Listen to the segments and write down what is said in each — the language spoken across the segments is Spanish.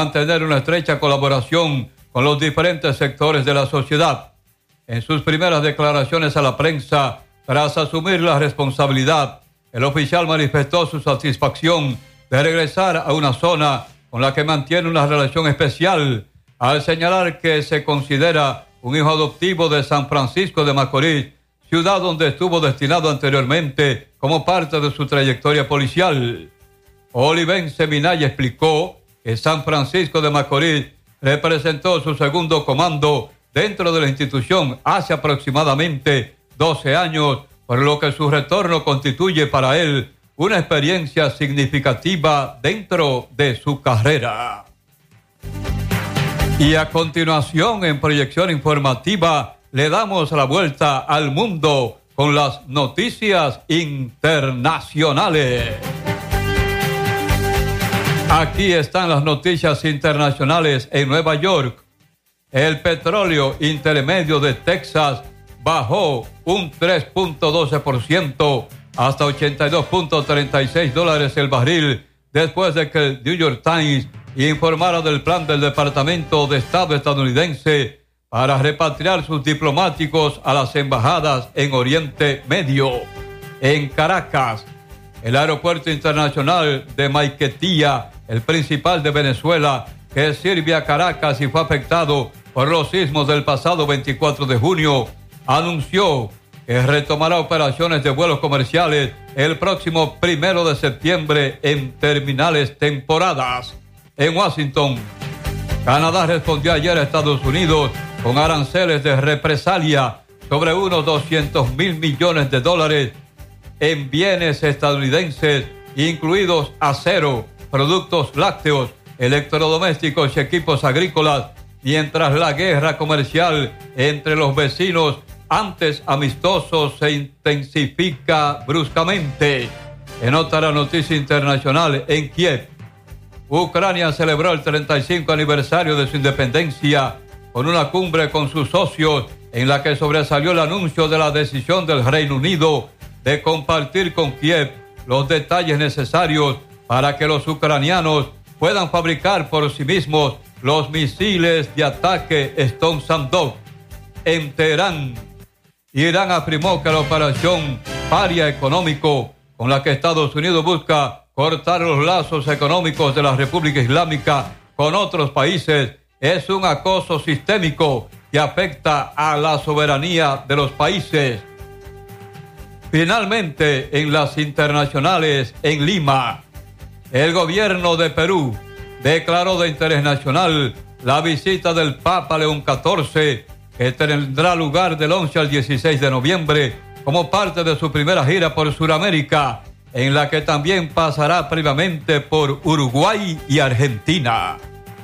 mantener una estrecha colaboración con los diferentes sectores de la sociedad. En sus primeras declaraciones a la prensa, tras asumir la responsabilidad, el oficial manifestó su satisfacción de regresar a una zona con la que mantiene una relación especial, al señalar que se considera un hijo adoptivo de San Francisco de Macorís, ciudad donde estuvo destinado anteriormente como parte de su trayectoria policial. Olivense Minaya explicó que San Francisco de Macorís representó su segundo comando dentro de la institución hace aproximadamente 12 años, por lo que su retorno constituye para él una experiencia significativa dentro de su carrera. Y a continuación, en proyección informativa, le damos la vuelta al mundo con las noticias internacionales. Aquí están las noticias internacionales en Nueva York. El petróleo intermedio de Texas bajó un 3.12% hasta $82.36 el barril, después de que el New York Times informara del plan del Departamento de Estado estadounidense para repatriar sus diplomáticos a las embajadas en Oriente Medio. En Caracas, el aeropuerto internacional de Maiquetía, el principal de Venezuela, que sirve a Caracas y fue afectado por los sismos del pasado 24 de junio, anunció que retomará operaciones de vuelos comerciales el próximo 1 de septiembre en terminales temporadas. En Washington, Canadá respondió ayer a Estados Unidos con aranceles de represalia sobre unos $200 mil millones en bienes estadounidenses, incluidos acero, productos lácteos, electrodomésticos y equipos agrícolas, mientras la guerra comercial entre los vecinos antes amistosos se intensifica bruscamente. En otra noticia internacional, en Kiev, Ucrania celebró el 35 aniversario de su independencia con una cumbre con sus socios en la que sobresalió el anuncio de la decisión del Reino Unido de compartir con Kiev los detalles necesarios para que los ucranianos puedan fabricar por sí mismos los misiles de ataque Stone Sandok. En Teherán, Irán afirmó que la operación Paria Económico, con la que Estados Unidos busca cortar los lazos económicos de la República Islámica con otros países, es un acoso sistémico que afecta a la soberanía de los países. Finalmente, en las internacionales, en Lima, el gobierno de Perú declaró de interés nacional la visita del Papa León XIV, que tendrá lugar del 11 al 16 de noviembre como parte de su primera gira por Sudamérica, en la que también pasará previamente por Uruguay y Argentina.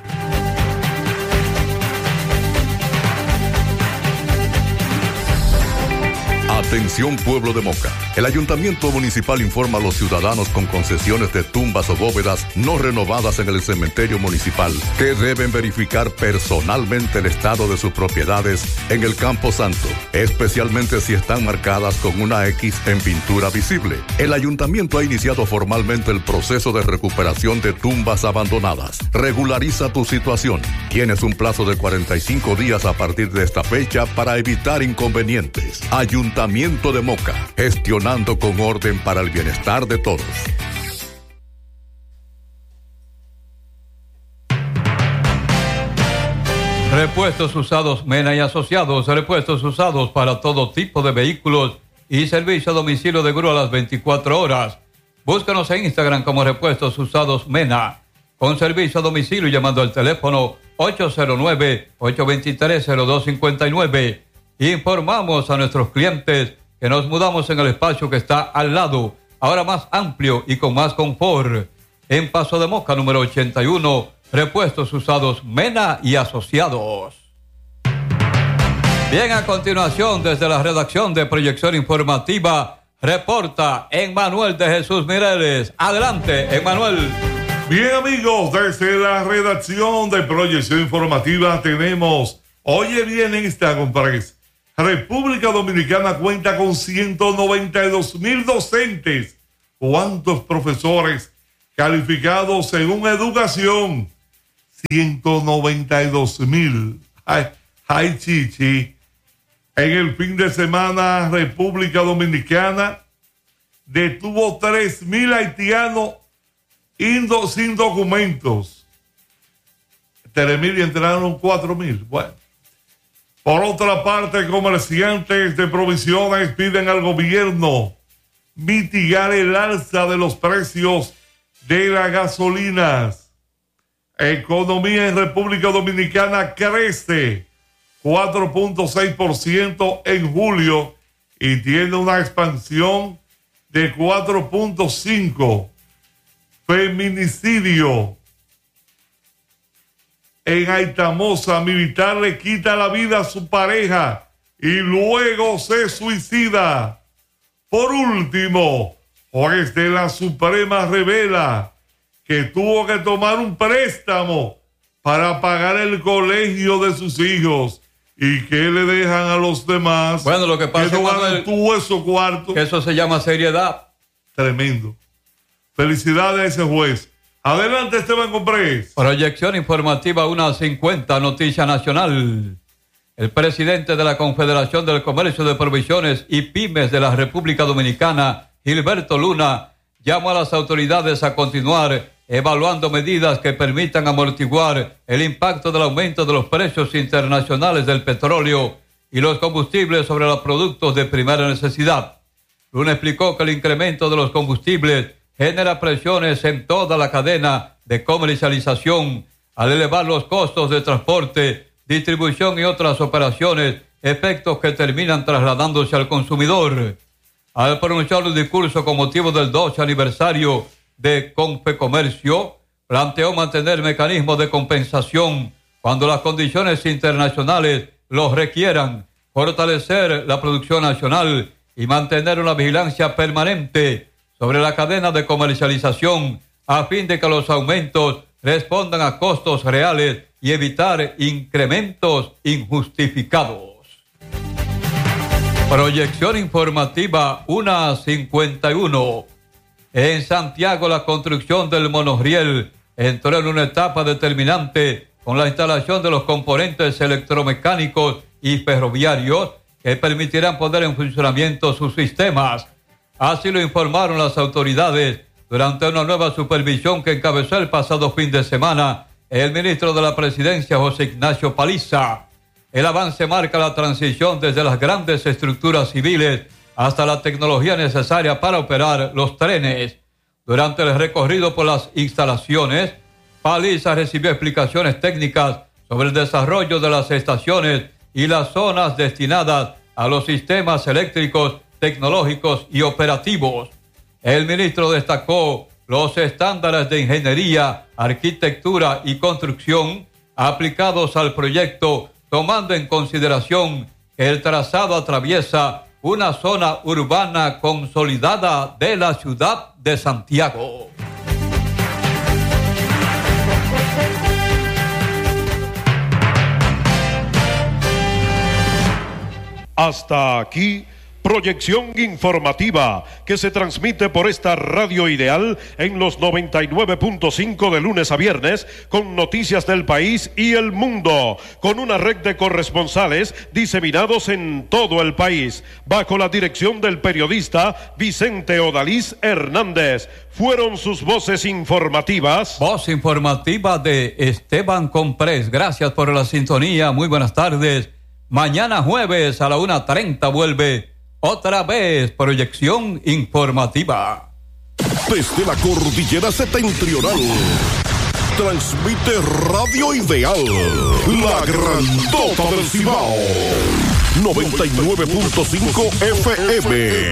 Atención pueblo de Moca. El Ayuntamiento Municipal informa a los ciudadanos con concesiones de tumbas o bóvedas no renovadas en el cementerio municipal que deben verificar personalmente el estado de sus propiedades en el Campo Santo, especialmente si están marcadas con una X en pintura visible. El Ayuntamiento ha iniciado formalmente el proceso de recuperación de tumbas abandonadas. Regulariza tu situación. Tienes un plazo de 45 días a partir de esta fecha para evitar inconvenientes. Ayuntamiento de Moca, gestionando con orden para el bienestar de todos. Repuestos usados Mena y Asociados, repuestos usados para todo tipo de vehículos y servicio a domicilio de grúa a las 24 horas. Búscanos en Instagram como Repuestos Usados Mena, con servicio a domicilio llamando al teléfono 809-823-0259. Informamos a nuestros clientes que nos mudamos en el espacio que está al lado, ahora más amplio y con más confort. En Paso de Moca, número 81, Repuestos Usados Mena y Asociados. Bien, a continuación, desde la redacción de Proyección Informativa, reporta Emmanuel de Jesús Mireles. Adelante, Emmanuel. Bien, amigos, desde la redacción de Proyección Informativa tenemos, oye bien esta, compadre. República Dominicana cuenta con 192,000 docentes. ¿Cuántos profesores calificados según educación? 192,000. Ay, chichi. En el fin de semana, República Dominicana detuvo 3,000 haitianos sin documentos. 3,000 y entraron 4,000. Bueno. Por otra parte, comerciantes de provisiones piden al gobierno mitigar el alza de los precios de las gasolinas. Economía en República Dominicana crece 4.6% en julio y tiene una expansión de 4.5%. Feminicidio. En Altamosa, militar le quita la vida a su pareja y luego se suicida. Por último, juez de la Suprema revela que tuvo que tomar un préstamo para pagar el colegio de sus hijos. ¿Y qué le dejan a los demás? Bueno, lo que pasa es que tú esos cuartos. Que eso se llama seriedad. Tremendo. Felicidades a ese juez. Adelante, Esteban Comprés. Proyección informativa 1:50, Noticia Nacional. El presidente de la Confederación del Comercio de Provisiones y Pymes de la República Dominicana, Gilberto Luna, llamó a las autoridades a continuar evaluando medidas que permitan amortiguar el impacto del aumento de los precios internacionales del petróleo y los combustibles sobre los productos de primera necesidad. Luna explicó que el incremento de los combustibles genera presiones en toda la cadena de comercialización al elevar los costos de transporte, distribución y otras operaciones, efectos que terminan trasladándose al consumidor. Al pronunciar un discurso con motivo del 12 aniversario de Confecomercio, planteó mantener mecanismos de compensación cuando las condiciones internacionales los requieran, fortalecer la producción nacional y mantener una vigilancia permanente sobre la cadena de comercialización a fin de que los aumentos respondan a costos reales y evitar incrementos injustificados. Proyección informativa 1:51. En Santiago, la construcción del monorriel entró en una etapa determinante con la instalación de los componentes electromecánicos y ferroviarios que permitirán poner en funcionamiento sus sistemas. Así lo informaron las autoridades durante una nueva supervisión que encabezó el pasado fin de semana el ministro de la Presidencia, José Ignacio Paliza. El avance marca la transición desde las grandes estructuras civiles hasta la tecnología necesaria para operar los trenes. Durante el recorrido por las instalaciones, Paliza recibió explicaciones técnicas sobre el desarrollo de las estaciones y las zonas destinadas a los sistemas eléctricos, tecnológicos y operativos. El ministro destacó los estándares de ingeniería, arquitectura y construcción aplicados al proyecto, tomando en consideración que el trazado atraviesa una zona urbana consolidada de la ciudad de Santiago. Hasta aquí, proyección informativa que se transmite por esta radio ideal en los 99.5 de lunes a viernes con noticias del país y el mundo, con una red de corresponsales diseminados en todo el país, bajo la dirección del periodista Vicente Odalís Hernández. Fueron sus voces informativas. Voz informativa de Esteban Comprés. Gracias por la sintonía. Muy buenas tardes. Mañana jueves a la 1:30 vuelve otra vez proyección informativa. Desde la cordillera septentrional, transmite Radio Ideal, la grandota del Cibao, 99.5 FM.